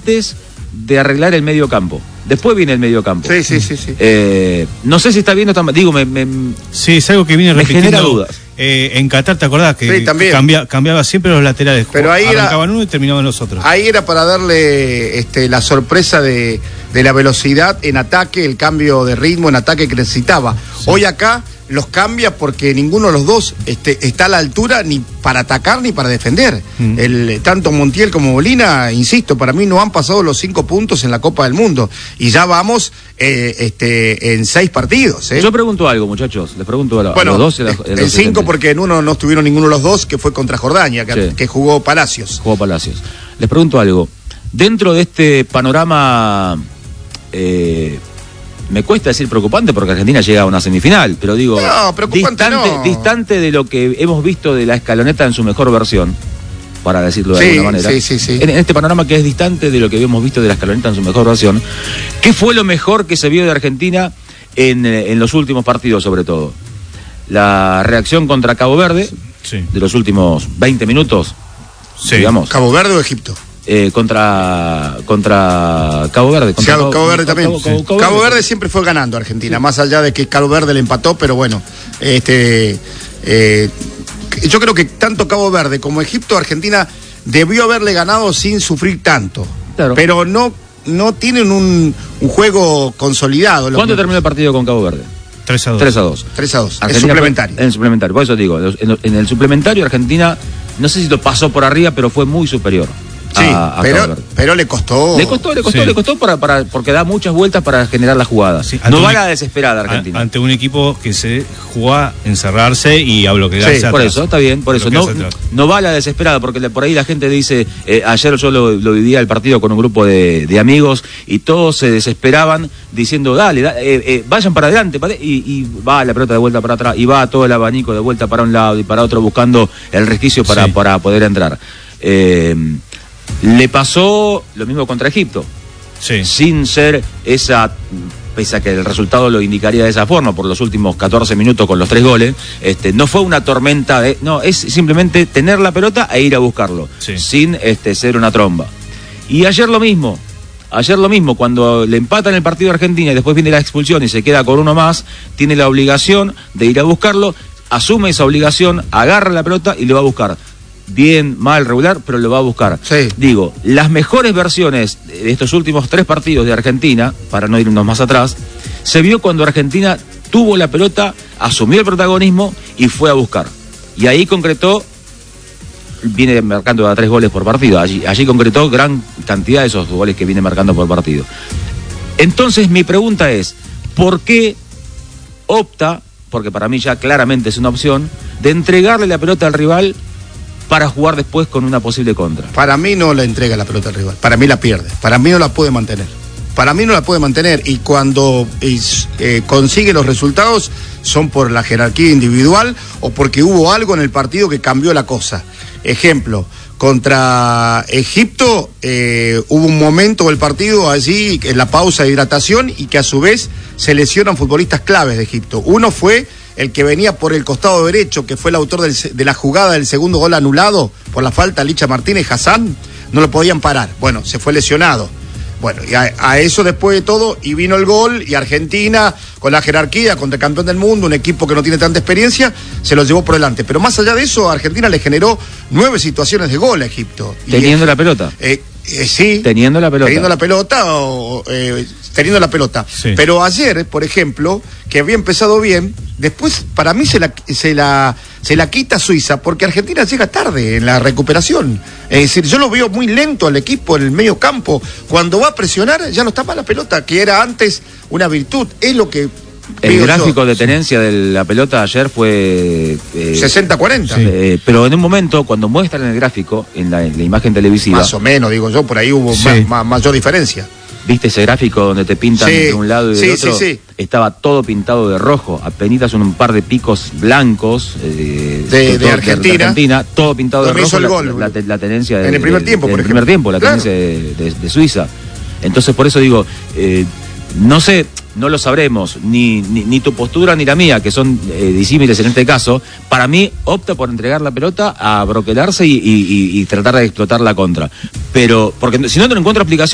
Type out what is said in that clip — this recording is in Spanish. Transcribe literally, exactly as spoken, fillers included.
antes de arreglar el medio campo. Después viene el medio campo. Sí, sí, sí. sí. Eh, no sé si está bien o está mal. Digo, me, me, sí, es algo que viene me repitiendo. genera dudas. Eh, en Qatar, ¿te acordás? Que, sí, también. que cambia, cambiaba siempre los laterales. Pero ahí arrancaban era, uno y terminaban los otros. Ahí era para darle este, la sorpresa de, de la velocidad en ataque, el cambio de ritmo en ataque que necesitaba. Sí. Hoy acá los cambia porque ninguno de los dos este, está a la altura ni para atacar ni para defender. Mm. El, tanto Montiel como Molina, insisto, para mí no han pasado los cinco puntos en la Copa del Mundo. Y ya vamos eh, este, en seis partidos. ¿eh? Yo pregunto algo, muchachos. Les pregunto a, bueno, a los dos. En, la, en el cinco porque en uno no estuvieron ninguno de los dos, que fue contra Jordania, que, sí. que jugó Palacios. Jugó Palacios. Les pregunto algo. Dentro de este panorama... Eh, me cuesta decir preocupante porque Argentina llega a una semifinal, pero digo, no, preocupante distante, no. distante de lo que hemos visto de la escaloneta en su mejor versión, para decirlo de sí, alguna manera. Sí, sí, sí. En, en este panorama que es distante de lo que hemos visto de la escaloneta en su mejor versión, ¿qué fue lo mejor que se vio de Argentina en, en los últimos partidos, sobre todo? La reacción contra Cabo Verde, sí. de los últimos veinte minutos, sí. digamos. ¿Cabo Verde o Egipto? Eh, contra contra Cabo Verde. Contra sí, Cabo, Cabo Verde también. Cabo, Cabo, Cabo, Cabo, Cabo Verde siempre fue ganando a Argentina, sí. más allá de que Cabo Verde le empató, pero bueno, este eh, yo creo que tanto Cabo Verde como Egipto, Argentina debió haberle ganado sin sufrir tanto. Claro. Pero no, no tienen un, un juego consolidado. ¿Cuánto terminó el partido con Cabo Verde? tres a dos. tres a dos. tres a dos. En suplementario. En el suplementario, por eso digo, en, en el suplementario Argentina, no sé si lo pasó por arriba, pero fue muy superior. Sí, a, a pero, pero le costó. Le costó, le costó, sí. le costó para, para, porque da muchas vueltas para generar la jugada. Sí, no va a la desesperada Argentina. Ante un equipo que se juega a encerrarse y a bloquearse. Sí, por eso, está bien, por eso. No, no va a la desesperada, porque por ahí la gente dice, eh, ayer yo lo, lo vivía el partido con un grupo de, de amigos y todos se desesperaban diciendo, dale, da, eh, eh, vayan para adelante, para, y, y va la pelota de vuelta para atrás, y va todo el abanico de vuelta para un lado y para otro buscando el resquicio para, sí. para poder entrar. Eh, Le pasó lo mismo contra Egipto, sí. sin ser esa, pese a que el resultado lo indicaría de esa forma, por los últimos catorce minutos con los tres goles, este, no fue una tormenta, de, no, es simplemente tener la pelota e ir a buscarlo, sí. sin este, ser una tromba. Y ayer lo mismo, ayer lo mismo, cuando le empatan el partido a Argentina y después viene la expulsión y se queda con uno más, tiene la obligación de ir a buscarlo, asume esa obligación, agarra la pelota y lo va a buscar. Bien, mal, regular, pero lo va a buscar. Sí. Digo, las mejores versiones de estos últimos tres partidos de Argentina, para no irnos más atrás, se vio cuando Argentina tuvo la pelota, asumió el protagonismo y fue a buscar. Y ahí concretó, viene marcando a tres goles por partido, allí, allí concretó gran cantidad de esos goles que viene marcando por partido. Entonces mi pregunta es, ¿por qué opta, porque para mí ya claramente es una opción, de entregarle la pelota al rival para jugar después con una posible contra? Para mí no la entrega la pelota al rival, para mí la pierde, para mí no la puede mantener, para mí no la puede mantener y cuando eh, consigue los resultados son por la jerarquía individual o porque hubo algo en el partido que cambió la cosa. Ejemplo, contra Egipto eh, hubo un momento del partido allí en la pausa de hidratación y que a su vez se lesionan futbolistas claves de Egipto. Uno fue el que venía por el costado derecho, que fue el autor del, de la jugada del segundo gol anulado por la falta, Licha Martínez, Hassan, no lo podían parar. Bueno, se fue lesionado. Bueno, y a, a eso después de todo, y vino el gol, y Argentina, con la jerarquía, contra el campeón del mundo, un equipo que no tiene tanta experiencia, se lo llevó por delante. Pero más allá de eso, Argentina le generó nueve situaciones de gol a Egipto. Teniendo y, la pelota. Eh, eh, sí. Teniendo la pelota. Teniendo la pelota o... Eh, teniendo la pelota. Sí. Pero ayer, por ejemplo, que había empezado bien, después para mí se la, se la, se la quita Suiza, porque Argentina llega tarde en la recuperación. Es decir, yo lo veo muy lento al equipo en el medio campo. Cuando va a presionar, ya no está más la pelota, que era antes una virtud. Es lo que... El gráfico yo. de tenencia de la pelota ayer fue... Eh, sesenta cuarenta. Eh, pero en un momento, cuando muestran el gráfico, en la, en la imagen televisiva... Más o menos, digo yo, por ahí hubo sí. más, más, mayor diferencia. ¿Viste ese gráfico donde te pintan sí, de un lado y del sí, otro? Sí, sí. Estaba todo pintado de rojo, apenas un par de picos blancos eh, de, de, Argentina. de Argentina, todo pintado de rojo. El gol, la, la, la tenencia de, en el primer de, tiempo, de, por en el ejemplo. primer tiempo, la claro. tenencia de, de, de Suiza. Entonces, por eso digo, eh, no sé, no lo sabremos, ni, ni, ni tu postura ni la mía, que son eh, disímiles en este caso. Para mí, opta por entregar la pelota a broquelarse y, y, y, y tratar de explotar la contra. Pero, porque si no, no encuentro explicación.